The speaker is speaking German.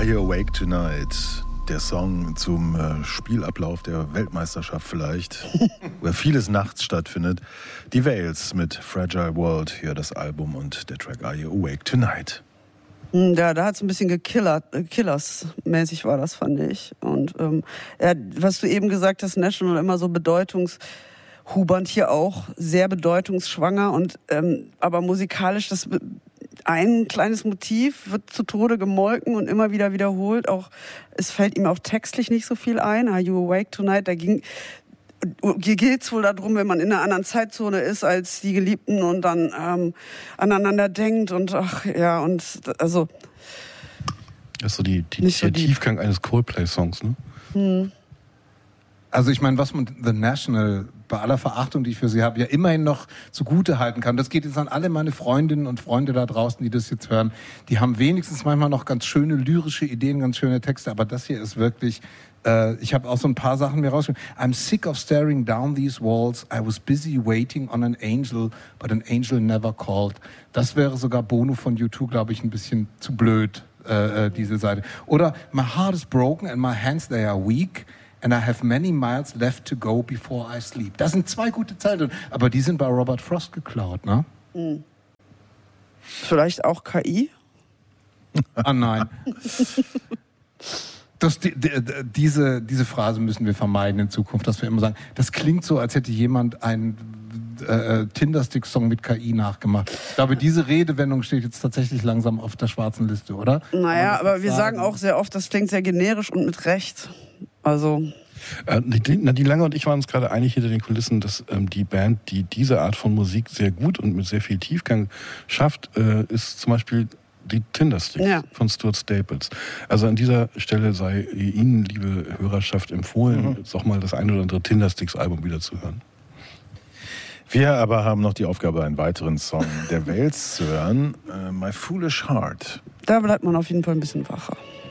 Are You Awake Tonight? Der Song zum Spielablauf der Weltmeisterschaft vielleicht, wo vieles nachts stattfindet. Die Wales mit Fragile World, hier das Album und der Track Are You Awake Tonight. Ja, da hat es ein bisschen Killers-mäßig war das, fand ich. Und was du eben gesagt hast, National immer so bedeutungshubernd, hier auch sehr bedeutungsschwanger und aber musikalisch das ein kleines Motiv wird zu Tode gemolken und immer wieder wiederholt. Auch es fällt ihm auch textlich nicht so viel ein. Are You Awake Tonight? Hier geht es wohl darum, wenn man in einer anderen Zeitzone ist als die Geliebten und dann aneinander denkt und also. Das ist so der Tiefgang eines Coldplay-Songs, ne? Also ich meine, was man The National bei aller Verachtung, die ich für sie habe, ja immerhin noch zugute halten kann. Das geht jetzt an alle meine Freundinnen und Freunde da draußen, die das jetzt hören. Die haben wenigstens manchmal noch ganz schöne lyrische Ideen, ganz schöne Texte. Aber das hier ist wirklich, ich habe auch so ein paar Sachen mir rausgeschrieben. I'm sick of staring down these walls. I was busy waiting on an angel, but an angel never called. Das wäre sogar Bono von U2, glaube ich, ein bisschen zu blöd, diese Seite. Oder My heart is broken and my hands, they are weak. And I have many miles left to go before I sleep. Das sind 2 gute Zeilen, aber die sind bei Robert Frost geklaut, ne? Vielleicht auch KI? Ah nein. Diese Phrase müssen wir vermeiden in Zukunft, dass wir immer sagen, das klingt so, als hätte jemand einen Tinderstick-Song mit KI nachgemacht. Ich glaube, diese Redewendung steht jetzt tatsächlich langsam auf der schwarzen Liste, oder? Naja, aber wir sagen auch sehr oft, das klingt sehr generisch und mit Recht. Also die Lange und ich waren uns gerade einig hinter den Kulissen, dass die Band, die diese Art von Musik sehr gut und mit sehr viel Tiefgang schafft, ist zum Beispiel die Tindersticks von Stuart Staples. Also an dieser Stelle sei Ihnen, liebe Hörerschaft, empfohlen, jetzt auch mal das ein oder andere Tindersticks-Album wieder zu hören. Wir aber haben noch die Aufgabe, einen weiteren Song der Wales zu hören, My Foolish Heart. Da bleibt man auf jeden Fall ein bisschen wacher.